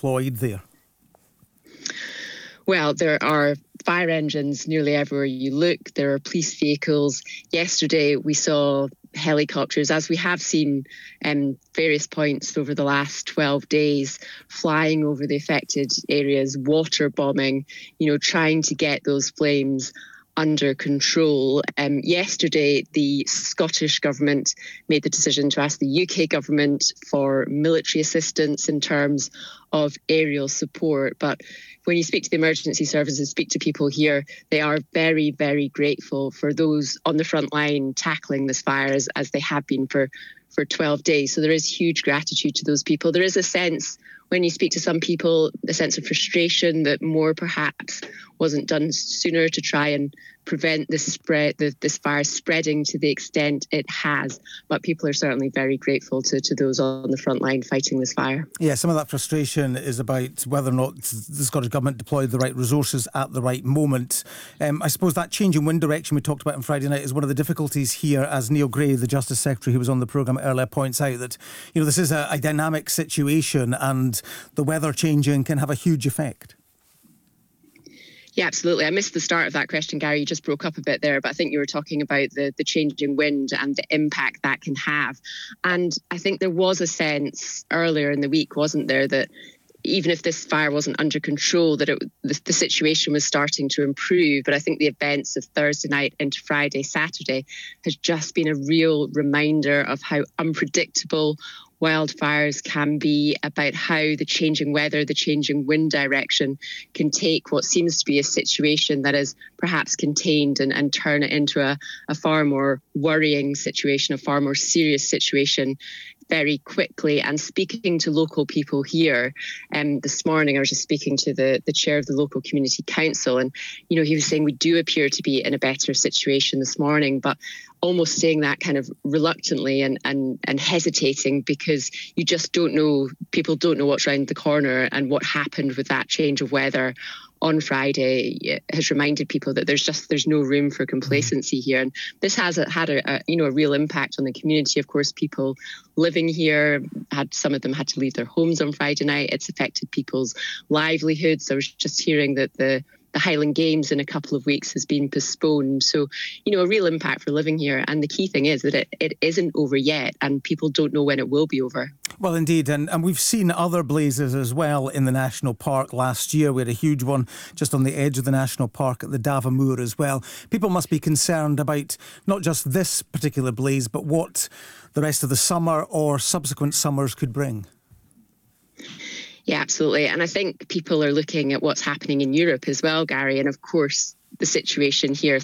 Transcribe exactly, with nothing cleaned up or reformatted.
deployed there? Well, there are fire engines nearly everywhere you look. There are police vehicles. Yesterday, we saw helicopters, as we have seen um, various points over the last twelve days, flying over the affected areas, water bombing, you know, trying to get those flames under control. Um, yesterday, the Scottish government made the decision to ask the U K government for military assistance in terms of aerial support. But when you speak to the emergency services, speak to people here, they are very, very grateful for those on the front line tackling this fire as, as they have been for, for twelve days. So there is huge gratitude to those people. There is a sense, when you speak to some people, a sense of frustration that more perhaps wasn't done sooner to try and prevent this spread, the, this fire spreading to the extent it has. But people are certainly very grateful to, to those on the front line fighting this fire. Yeah, some of that frustration is about whether or not the Scottish Government deployed the right resources at the right moment. Um, I suppose that change in wind direction we talked about on Friday night is one of the difficulties here, as Neil Gray, the Justice Secretary who was on the programme earlier, points out, that you know this is a, a dynamic situation and the weather changing can have a huge effect. Yeah, absolutely. I missed the start of that question, Gary. You just broke up a bit there, but I think you were talking about the, the changing wind and the impact that can have. And I think there was a sense earlier in the week, wasn't there, that even if this fire wasn't under control, that it, the, the situation was starting to improve. But I think the events of Thursday night into Friday, Saturday has just been a real reminder of how unpredictable wildfires can be, about how the changing weather, the changing wind direction can take what seems to be a situation that is perhaps contained and, and turn it into a, a far more worrying situation, a far more serious situation very quickly. And speaking to local people here, um, this morning I was just speaking to the, the chair of the local community council, and you know he was saying we do appear to be in a better situation this morning, but almost saying that kind of reluctantly and, and, and hesitating, because you just don't know, people don't know what's around the corner. And what happened with that change of weather on Friday has reminded people that there's just there's no room for complacency here. And this has a, had a, a you know a real impact on the community. Of course, people living here had some of them had to leave their homes on Friday night. It's affected people's livelihoods. I was just hearing that the The Highland Games in a couple of weeks has been postponed. So, you know, a real impact for living here. And the key thing is that it, it isn't over yet, and people don't know when it will be over. Well, indeed. And, and we've seen other blazes as well in the National Park last year. We had a huge one just on the edge of the National Park at the Dava Moor as well. People must be concerned about not just this particular blaze, but what the rest of the summer or subsequent summers could bring. Yeah, absolutely. And I think people are looking at what's happening in Europe as well, Gary. And of course, the situation here